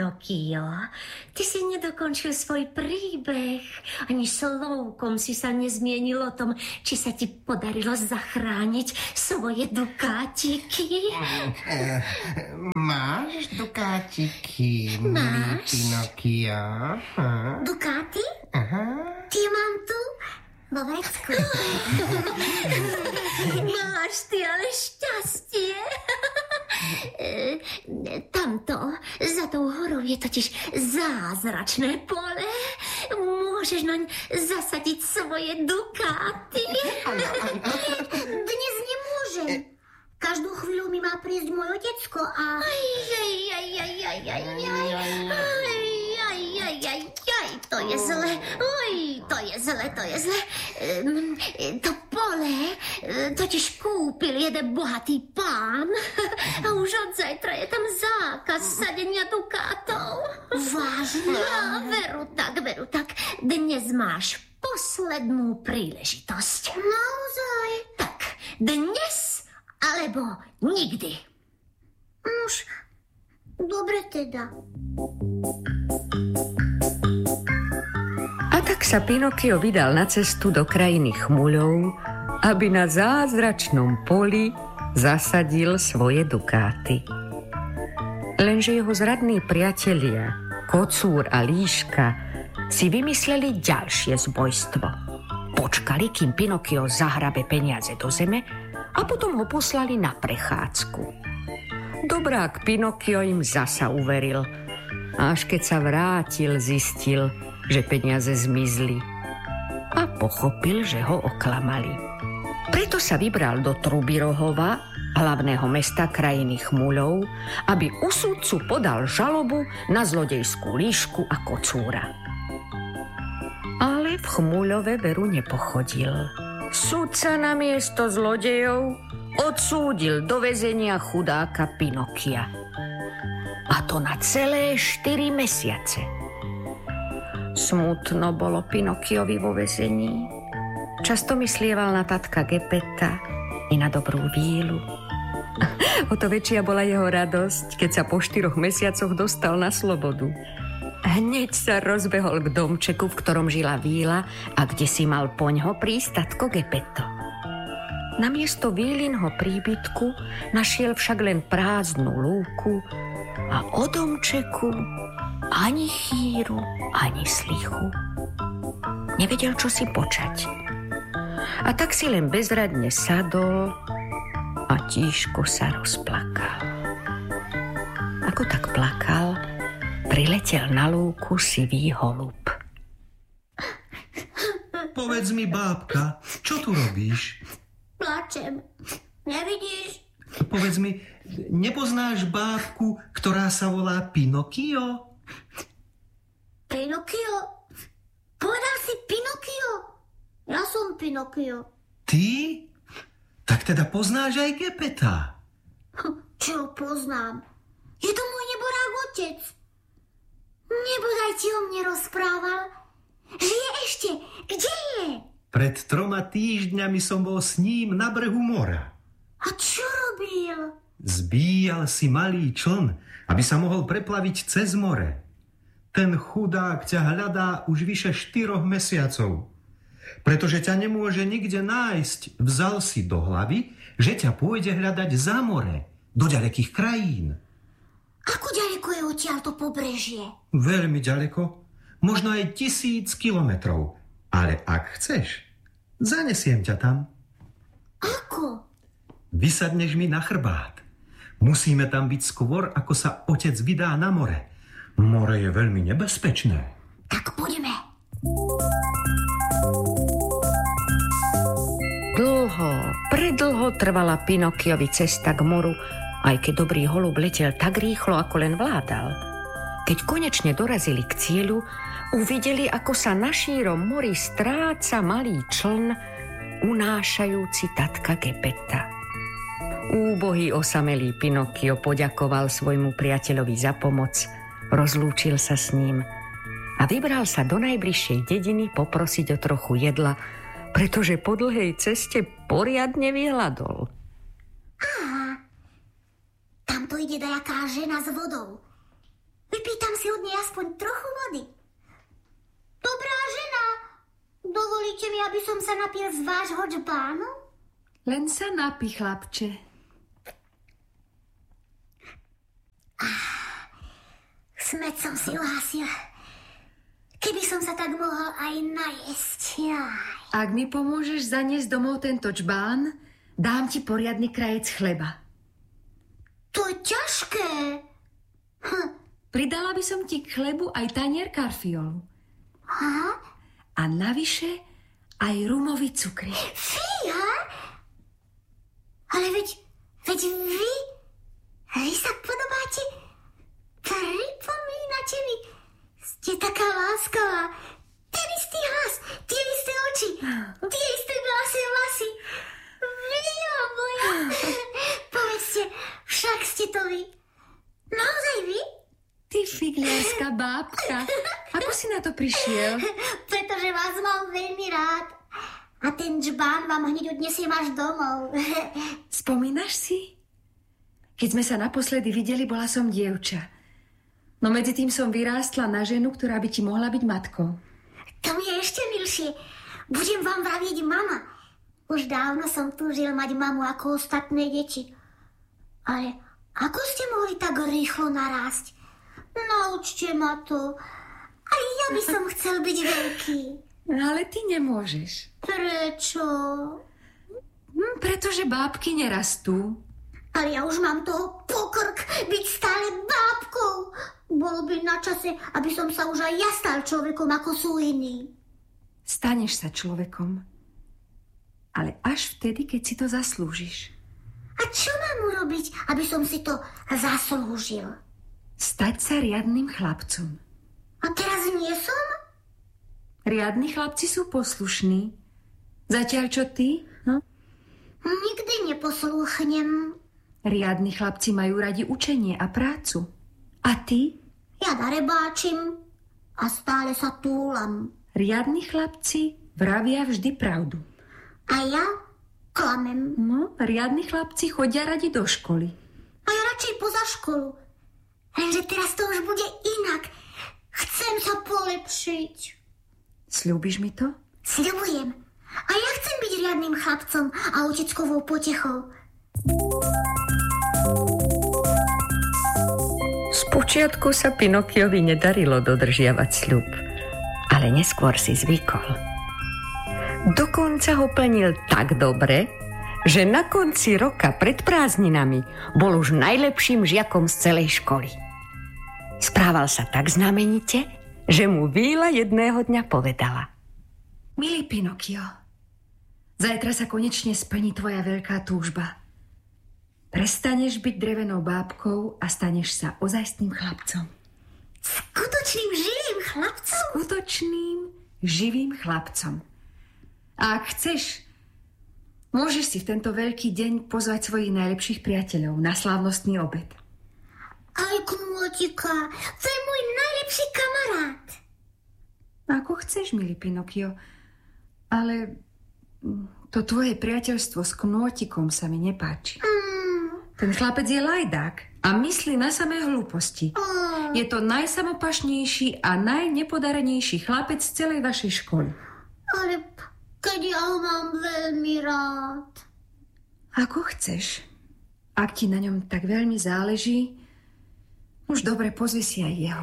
Pinokio, ty si nedokončil svoj príbeh. Ani slovkom si sa nezmienil o tom, či sa ti podarilo zachrániť svoje dukátiky. Máš dukátiky, milý Pinokio? Dukáty? Aha. Tie mám tu vo vrecku. Máš ty ale šťastie. Tamto, za tou horou je totiž zázračné pole. Môžeš naň zasadiť svoje dukáty. Dnes nemôžem. Každú chvíľu mi má prísť môj otecko a... To je zle. To je zle. To pole totiž kúpil jeden bohatý pán a už od zajtra je tam zákaz sadenia dukátov. Vážne? Veru tak. Dnes máš poslednú príležitosť. Naozaj? Tak, dnes alebo nikdy. Už, dobre teda. A tak sa Pinokio vydal na cestu do krajiny chmuľov, aby na zázračnom poli zasadil svoje dukáty. Lenže jeho zradní priatelia, Kocúr a Líška, si vymysleli ďalšie zbojstvo. Počkali, kým Pinokio zahrabe peniaze do zeme a potom ho poslali na prechádzku. Dobrák Pinokio im zasa uveril. Až keď sa vrátil, zistil, že peniaze zmizli a pochopil, že ho oklamali. Preto sa vybral do Trubirohova, hlavného mesta krajiny chmuľov, aby u sudcu podal žalobu na zlodejskú Líšku a Kocúra. Ale v Chmuľove veru nepochodil. Sudca namiesto zlodejov odsúdil do väzenia chudáka Pinokia. A to na celé 4 mesiace. Smutno bolo Pinokiovi vo väzení. Často myslieval na tatka Gepetta i na dobrú vílu. O to väčšia bola jeho radosť, keď sa po 4 mesiacoch dostal na slobodu. Hneď sa rozbehol k domčeku, v ktorom žila víla a kde si mal poňho prísť tatko Gepetto. Namiesto vílinho príbytku našiel však len prázdnu lúku a o domčeku ani chýru, ani slichu. Nevedel, čo si počať. A tak si len bezradne sadol a tížko sa rozplakal. Ako tak plakal, priletel na lúku sivý holub. Povedz mi, bábka, čo tu robíš? Plačem. Nevidíš? Povedz mi, nepoznáš bábku, ktorá sa volá Pinokio? Pinokio? Povedal si Pinokio? Ja som Pinokio. Ty? Tak teda poznáš aj Gepeta. Čo poznám? Je to môj neborák otec. Nebodaj ti o mne rozprával. Žije ešte. Kde je? Pred 3 týždňami som bol s ním na brehu mora. A čo robil? Zbíjal si malý čln, aby sa mohol preplaviť cez more. Ten chudák ťa hľadá už vyše 4 mesiacov. Pretože ťa nemôže nikde nájsť, vzal si do hlavy, že ťa pôjde hľadať za more, do ďalekých krajín. Ako ďaleko je odtiaľto pobrežie? Veľmi ďaleko, možno aj 1000 kilometrov. Ale ak chceš, zanesiem ťa tam. Ako? Vysadneš mi na chrbát. Musíme tam byť skôr, ako sa otec vydá na more. More je veľmi nebezpečné. Tak poďme. Predlho trvala Pinokiovi cesta k moru, aj keď dobrý holub letel tak rýchlo, ako len vládal. Keď konečne dorazili k cieľu, uvideli, ako sa na šírom mori stráca malý čln, unášajúci tatka Gepetta. Úbohý osamelý Pinokio poďakoval svojmu priateľovi za pomoc, rozlúčil sa s ním a vybral sa do najbližšej dediny poprosiť o trochu jedla, pretože po dlhej ceste poriadne vyhladol. Aha, tamto ide dajaká žena s vodou. Vypýtam si od nej aspoň trochu vody. Dobrá žena, dovolíte mi, aby som sa napil z vášho džbánu? Len sa napí, chlapče. Smäť som si uhasil. Keby som sa tak mohol aj najesť. Ak mi pomôžeš zaniesť domov tento džbán, dám ti poriadny krajec chleba. To je ťažké. Pridala by som ti k chlebu aj tanier karfiolu. A navyše aj rumový cukry. Fíha? Ale veď vy sa podobáte. Pripomínate mi. Ste taká láskavá. Ten istý hlas, tie isté oči, tie isté vlasy. Via moja. Povedzte, však ste to vy. Naozaj vy? Ty figliarská bábka. Ako si na to prišiel? Pretože vás mám veľmi rád. A ten džbán vám hneď odnesiem až domov. Spomínaš si? Keď sme sa naposledy videli, bola som dievča. No medzi tým som vyrástla na ženu, ktorá by ti mohla byť matkou. To mi je ešte milšie. Budem vám vravieť mama. Už dávno som túžil mať mamu ako ostatné deti. Ale ako ste mohli tak rýchlo narásť? Naučte ma to. Aj ja by som chcel byť veľký. Ale ty nemôžeš. Prečo? Pretože bábky nerastú. Ale ja už mám toho pokrk byť stále bábkou. Bolo by na čase, aby som sa už aj ja stal človekom, ako sú iní. Staneš sa človekom. Ale až vtedy, keď si to zaslúžiš. A čo mám urobiť, aby som si to zaslúžil? Stať sa riadnym chlapcom. A teraz nie som? Riadni chlapci sú poslušní. Zatiaľ čo ty? Nikdy neposlúchnem. Riadni chlapci majú radi učenie a prácu. A ty? Ja darebáčim a stále sa túlam. Riadni chlapci vravia vždy pravdu. A ja klamem. No, riadni chlapci chodia radi do školy. A ja radšej poza školu. Lenže teraz to už bude inak. Chcem sa polepšiť. Sľúbiš mi to? Sľubujem. A ja chcem byť riadnym chlapcom a oteckovou potechou. Spočiatku sa Pinokiovi nedarilo dodržiavať sľub, ale neskôr si zvykol. Dokonca ho plnil tak dobre, že na konci roka pred prázdninami bol už najlepším žiakom z celej školy. Správal sa tak znamenite, že mu Víla jedného dňa povedala: Milý Pinokio, zajtra sa konečne splní tvoja veľká túžba. Prestaneš byť drevenou bábkou a staneš sa ozajstným chlapcom. Skutočným živým chlapcom? Skutočným živým chlapcom. A ak chceš, môžeš si v tento veľký deň pozvať svojich najlepších priateľov na slávnostný obed. Aj Knôtika, to je môj najlepší kamarát. Ako chceš, milý Pinokio, ale to tvoje priateľstvo s Knôtikom sa mi nepáči. Ten chlapec je lajdák a myslí na samé hlúposti. Je to najsamopašnejší a najnepodarenejší chlapec z celej vašej školy. Ale keď ja ho mám veľmi rád. Ako chceš. Ak ti na ňom tak veľmi záleží, už dobre, pozvi si aj jeho.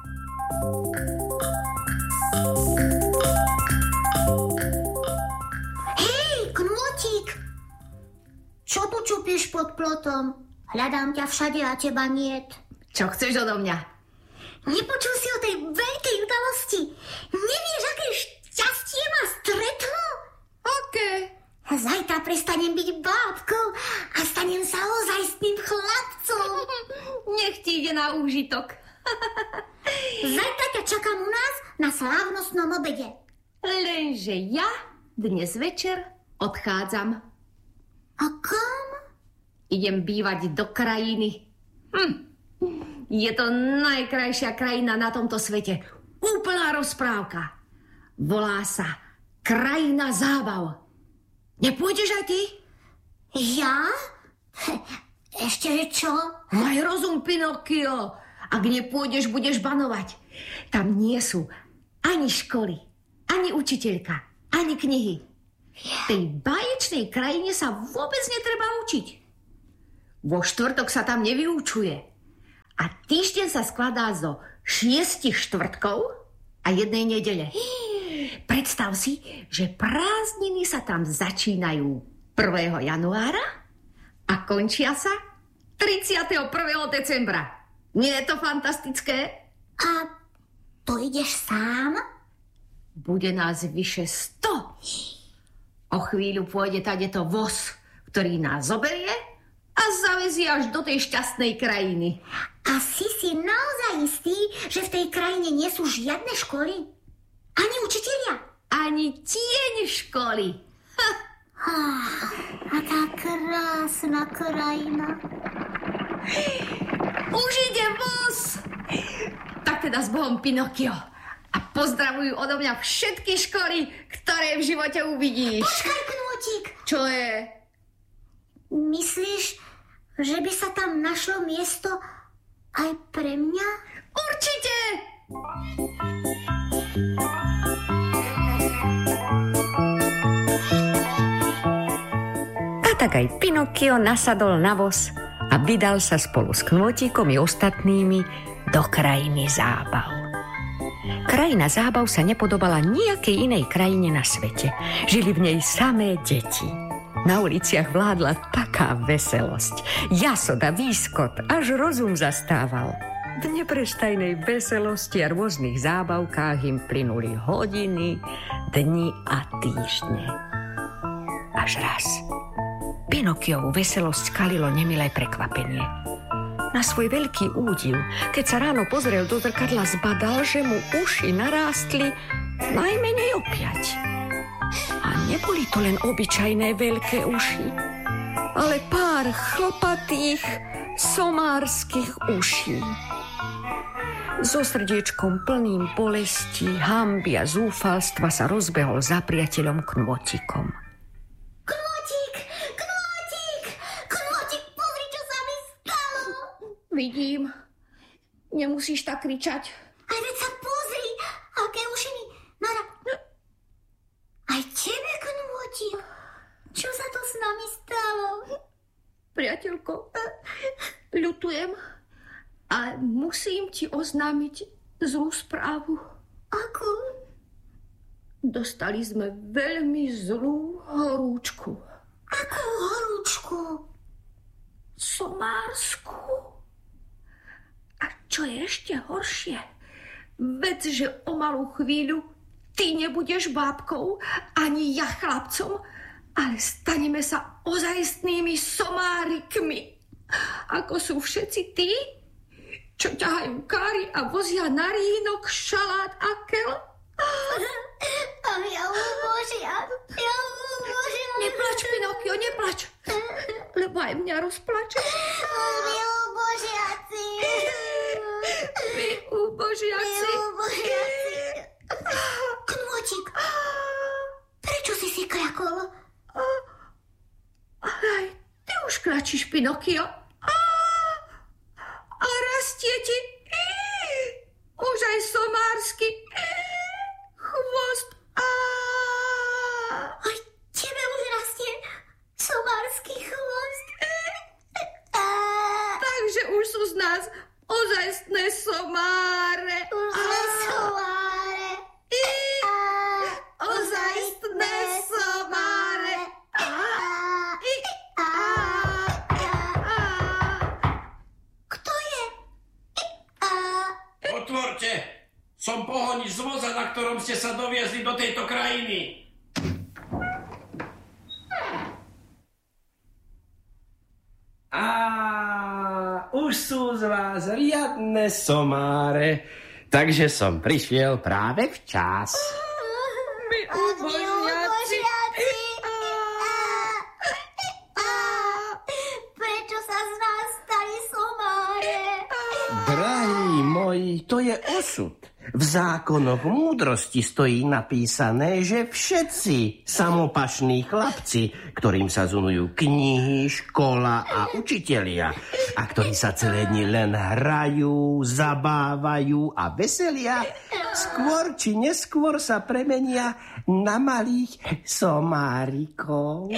Hej, Knôtik! Čo tu čupíš pod plotom? Hľadám ťa všade a teba niet. Čo chceš odo mňa? Nepočul si o tej veľkej udalosti? Nevieš, aké šťastie ma stretlo? Aké? Zajtra prestanem byť bábkou a stanem sa ozajstným chlapcom. Nech ti ide na úžitok. Zajtra ťa čakám u nás na slávnostnom obede. Lenže ja dnes večer odchádzam. A kam? Idem bývať do krajiny. Je to najkrajšia krajina na tomto svete. Úplná rozprávka. Volá sa Krajina zábav. Nepôjdeš aj ty? Ja? Ešte čo? Maj rozum, Pinokio. Ak nepôjdeš, budeš banovať. Tam nie sú ani školy, ani učiteľka, ani knihy. V tej báječnej krajine sa vôbec netreba učiť. Vo štvrtok sa tam nevyučuje. A týždeň sa skladá zo 6 štvrtkov a 1 nedele. Predstav si, že prázdniny sa tam začínajú 1. januára a končia sa 31. decembra. Nie je to fantastické? A to ideš sám? Bude nás vyše 100. O chvíľu pôjde tadeto voz, ktorý nás zoberie a zavezie až do tej šťastnej krajiny. A si naozaj istý, že v tej krajine nie sú žiadne školy? Ani učitelia? Ani tieň školy. Aká krásna krajina. Už ide voz. Tak teda s Bohom, Pinokio. A pozdravujú odo mňa všetky školy, ktoré v živote uvidíš. Počkaj, Knôtik. Čo je? Myslíš, že by sa tam našlo miesto aj pre mňa? Určite! A tak aj Pinokio nasadol na voz a vydal sa spolu s Knôtikom i ostatnými do krajiny zábav. Krajina zábav sa nepodobala nejakej inej krajine na svete. Žili v nej samé deti. Na uliciach vládla taká veselosť, jasot a výskot, až rozum zastával. V neprestajnej veselosti a rôznych zábavkách im plynuli hodiny, dni a týždne. Až raz Pinokiovu veselosť skalilo nemilé prekvapenie. Na svoj veľký údiv, keď sa ráno pozrel do zrkadla, zbadal, že mu uši narástli najmenej o 5. A neboli to len obyčajné veľké uši, ale pár chlpatých somárskych uší. So srdiečkom plným bolesti, hanby a zúfalstva sa rozbehol za priateľom Knôtikom. Vidím. Nemusíš tak kričať. Aj veď sa pozri, aké uši mi Aj tebe, Knôtik. Čo sa to s nami stalo? Priateľko, ľutujem, ale musím ti oznámiť zlú správu. Akú? Dostali sme veľmi zlú horúčku. Akú horúčku? Somársku. A čo je ešte horšie, vedz, že o malú chvíľu ty nebudeš bábkou, ani ja chlapcom, ale staneme sa ozajstnými somárikmi, ako sú všetci tí, čo ťahajú káry a vozia na rínok, šalát a kel. Ja ubožiam. Neplač, Pinokio, neplač, lebo aj mňa rozplačeš. Vy ubožiaci. Vy ubožiaci. Knôtik, prečo si kľakol? Ale aj ty už klačíš, Pinokio. A rastie ti už aj somársky chvost. Aj tebe už rastie somársky chvost. Takže už sú z nás ozajstné somáre. Už sme somáre. Ozajstné somáre. Kto je? Otvorte! Som pohonič z voza, na ktorom ste sa doviezli do tejto krajiny. Už sú z vás riadne somáre, takže som prišiel práve včas. My ubožiaci. Prečo sa z nás stali somáre? Drahí moji, to je osud. V zákonoch múdrosti stojí napísané, že všetci samopašní chlapci, ktorým sa zunujú knihy, škola a učitelia, a ktorí sa celé dni len hrajú, zabávajú a veselia, skôr či neskôr sa premenia na malých somárikov.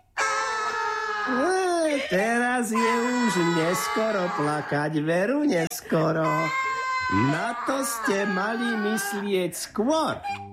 Teraz je už neskoro plakať, veru neskoro. Na to ste mali myslieť skôr.